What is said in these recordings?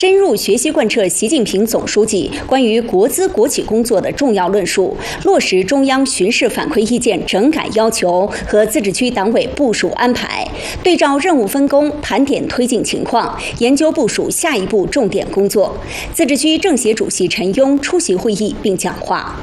深入学习贯彻习近平总书记关于国资国企工作的重要论述，落实中央巡视反馈意见整改要求和自治区党委部署安排，对照任务分工盘点推进情况，研究部署下一步重点工作。自治区政协主席陈庸出席会议并讲话。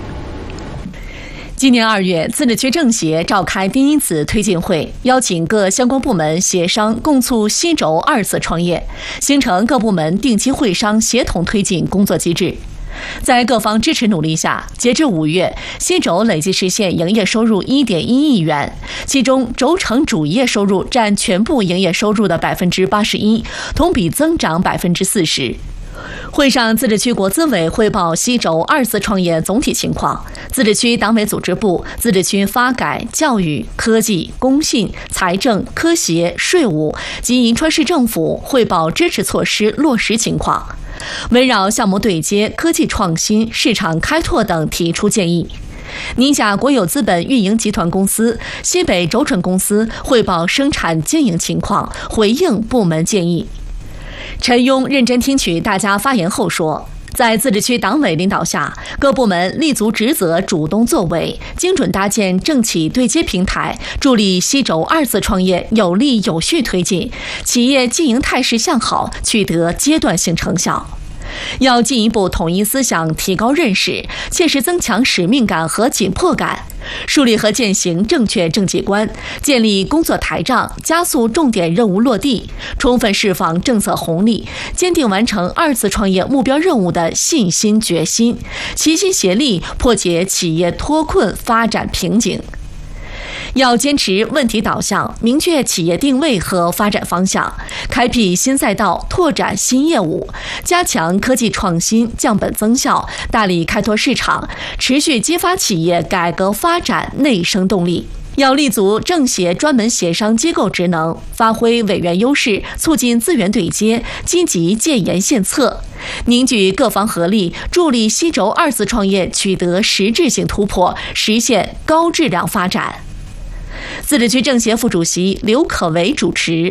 今年2月，自治区政协召开低因子推进会，邀请各相关部门协商共促西轴2次创业，形成各部门定期会商协同推进工作机制。在各方支持努力下，截至5月，西轴累计实现营业收入1.1亿元，其中轴承主业收入占全部营业收入的81%，同比增长40%。会上，自治区国资委汇报西轴2次创业总体情况，自治区党委组织部、自治区发改、教育、科技、工信、财政、科协、税务及银川市政府汇报支持措施落实情况，围绕项目对接、科技创新、市场开拓等提出建议。宁夏国有资本运营集团公司、西北轴承公司汇报生产经营情况，回应部门建议。陈庸认真听取大家发言后说，在自治区党委领导下，各部门立足职责，主动作为，精准搭建政企对接平台，助力西轴2次创业有力有序推进，企业经营态势向好，取得阶段性成效。要进一步统一思想，提高认识，切实增强使命感和紧迫感，树立和践行正确政绩观，建立工作台账，加速重点任务落地，充分释放政策红利，坚定完成2次创业目标任务的信心决心，齐心协力破解企业脱困发展瓶颈。要坚持问题导向，明确企业定位和发展方向，开辟新赛道，拓展新业务，加强科技创新，降本增效，大力开拓市场，持续激发企业改革发展内生动力。要立足政协专门协商机构职能，发挥委员优势，促进资源对接，积极建言献策，凝聚各方合力，助力西轴2次创业取得实质性突破，实现高质量发展。自治区政协副主席刘可为主持。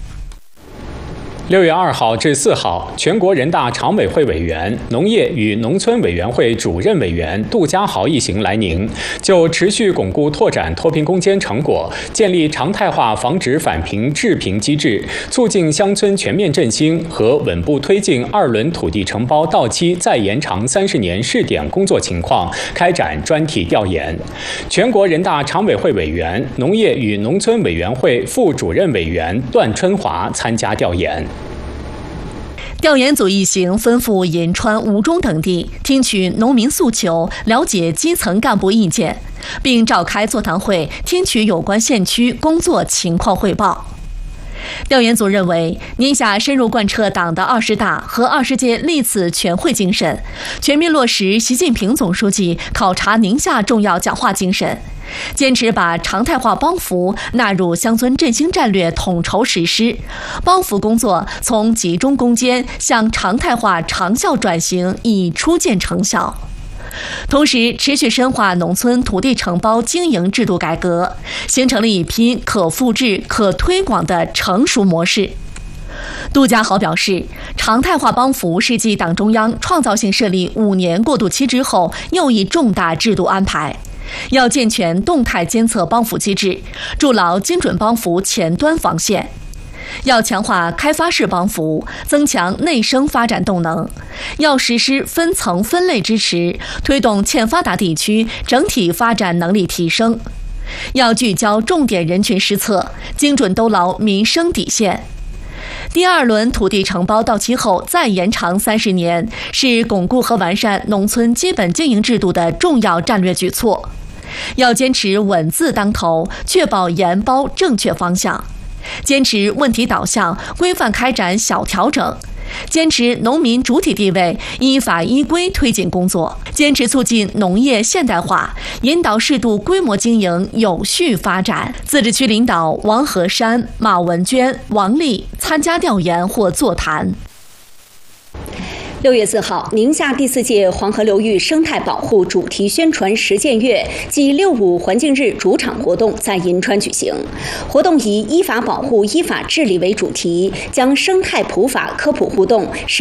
6月2号至4号，全国人大常委会委员、农业与农村委员会主任委员杜家豪一行来宁，就持续巩固拓展脱贫攻坚成果，建立常态化防止返贫治贫机制，促进乡村全面振兴和稳步推进2轮土地承包到期再延长30年试点工作情况开展专题调研。全国人大常委会委员、农业与农村委员会副主任委员段春华参加调研。 调研组一行奔赴银川、吴中等地，听取农民诉求，了解基层干部意见，并召开座谈会，听取有关县区工作情况汇报。调研组认为，宁夏深入贯彻党的20大和20届历次全会精神，全面落实习近平总书记考察宁夏重要讲话精神，坚持把常态化帮扶纳入乡村振兴战略统筹实施，帮扶工作从集中攻坚向常态化长效转型已初见成效。同时，持续深化农村土地承包经营制度改革，形成了一批可复制、可推广的成熟模式。杜家豪表示，常态化帮扶是继党中央创造性设立5年过渡期之后又一重大制度安排，要健全动态监测帮扶机制，筑牢精准帮扶前端防线。要强化开发式帮扶，增强内生发展动能；要实施分层分类支持，推动欠发达地区整体发展能力提升；要聚焦重点人群施策，精准兜牢民生底线。第2轮土地承包到期后再延长30年，是巩固和完善农村基本经营制度的重要战略举措。要坚持稳字当头，确保研包正确方向。坚持问题导向，规范开展小调整；坚持农民主体地位，依法依规推进工作；坚持促进农业现代化，引导适度规模经营有序发展。自治区领导王和山、马文娟、王丽参加调研或座谈。 6月4号，宁夏第4届黄河流域生态保护主题宣传实践月暨6.5环境日主场活动在银川举行。活动以依法保护、依法治理为主题，将生态普法科普互动